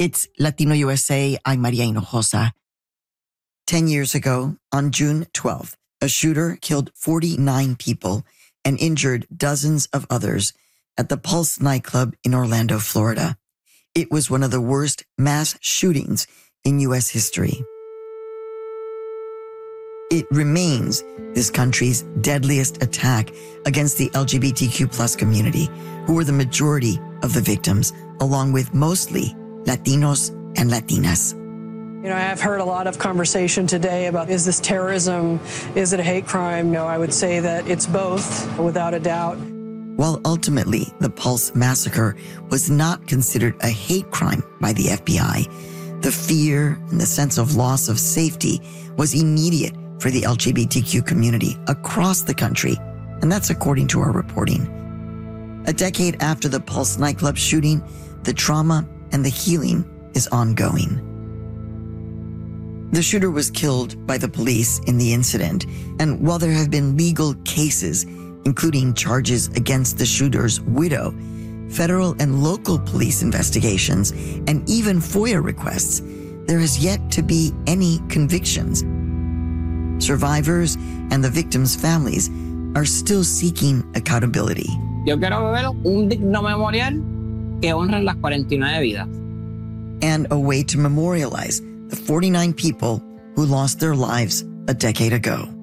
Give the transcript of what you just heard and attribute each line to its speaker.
Speaker 1: It's Latino USA. I'm Maria Hinojosa. 10 years ago, on June 12th, a shooter killed 49 people and injured dozens of others at the Pulse nightclub in Orlando, Florida. It was one of the worst mass shootings in U.S. history. It remains this country's deadliest attack against the LGBTQ plus community, who were the majority of the victims, along with mostly Latinos and Latinas.
Speaker 2: You know, I have heard a lot of conversation today about, is this terrorism? Is it a hate crime? No, I would say that it's both, without a doubt.
Speaker 1: While ultimately the Pulse massacre was not considered a hate crime by the FBI, the fear and the sense of loss of safety was immediate for the LGBTQ community across the country, and that's according to our reporting. A decade after the Pulse nightclub shooting, the trauma and the healing is ongoing. The shooter was killed by the police in the incident, and while there have been legal cases, including charges against the shooter's widow, federal and local police investigations, and even FOIA requests, there has yet to be any convictions. Survivors and the victims' families are still seeking accountability.
Speaker 3: Yo quiero ver un digno memorial que honre las 49 vidas.
Speaker 1: And a way to memorialize the 49 people who lost their lives a decade ago.